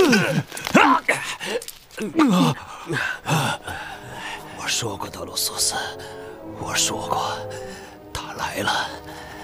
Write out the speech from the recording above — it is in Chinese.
我说过，德鲁苏斯，我说过，他来了，